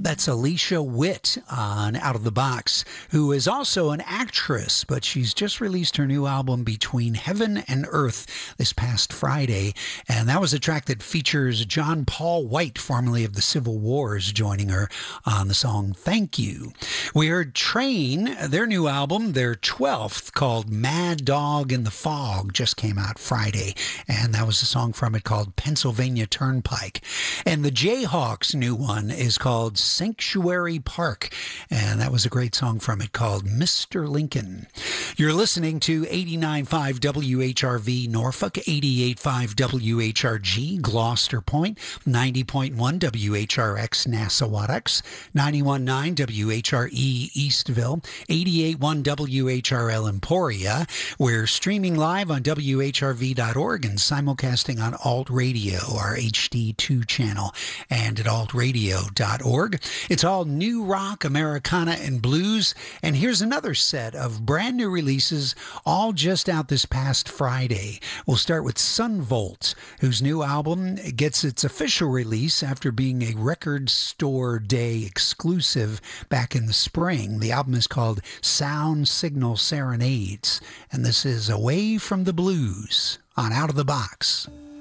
That's Alicia Witt on Out of the Box, who is also an actress, but she's just released her new album Between Heaven and Earth this past Friday. And that was a track that features John Paul White, formerly of the Civil Wars, joining her on the song Thank You. We heard Train, their new album, their 12th, called Mad Dog in the Fog, just came out Friday. And that was a song from it called Pennsylvania Turnpike. And the Jayhawks' new one is called Sanctuary Park, and that was a great song from it called Mr. Lincoln. You're listening to 89.5 WHRV Norfolk, 88.5 WHRG Gloucester Point, 90.1 WHRX Nassawadox, 91.9 WHRE Eastville, 88.1 WHRL Emporia. We're streaming live on WHRV.org and simulcasting on Alt Radio, our HD2 channel, and at altradio.org. It's all new rock, Americana, and blues. And here's another set of brand new releases, all just out this past Friday. We'll start with Sunvolt, whose new album gets its official release after being a Record Store Day exclusive back in the spring. The album is called Sound Signal Serenades, and this is Away from the Blues on Out of the Box.